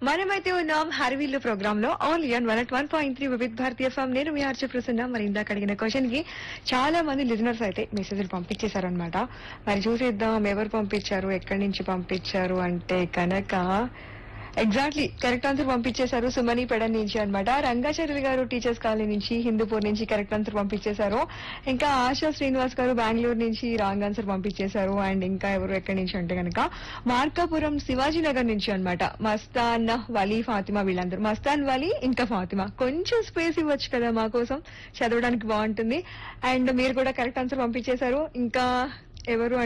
మనమైతే ఉన్నాం హరివిల్లు ప్రోగ్రామ్ లో ఓన్లీ ఆన్ 101.3 వివిధ భారతీయ ఫామ్. నేను మీ ఆర్చే ప్రసన్న. మరి ఇందాక అడిగిన క్వశ్చన్ కి చాలా మంది లిజనర్స్ అయితే మెసేజ్లు పంపించేశారనమాట. మరి చూసేద్దాం ఎవరు పంపించారు, ఎక్కడి నుంచి పంపించారు అంటే కనుక ఎగ్జాక్ట్లీ కరెక్ట్ ఆన్సర్ పంపించేశారు. సుమని పెడ నుంచి అనమాట. రంగాచార్యులు గారు టీచర్స్ కాలనీ నుంచి హిందూపూర్ నుంచి కరెక్ట్ ఆన్సర్ పంపించేశారు. ఇంకా ఆశా శ్రీనివాస్ గారు బెంగళూరు నుంచి రాంగ్ ఆన్సర్ పంపించేశారు. అండ్ ఇంకా ఎవరు ఎక్కడి నుంచి అంటే కనుక మార్కాపురం శివాజీ నగర్ నుంచి అనమాట. మస్తాన్ వలీ ఫాతిమా వీళ్ళందరూ. మస్తాన్ వలీ ఇంకా ఫాతిమా కొంచెం స్పేస్ ఇవ్వచ్చు కదా మా కోసం, చదవడానికి బాగుంటుంది. అండ్ మీరు కూడా కరెక్ట్ ఆన్సర్ పంపించేశారు. ఇంకా ఎవరు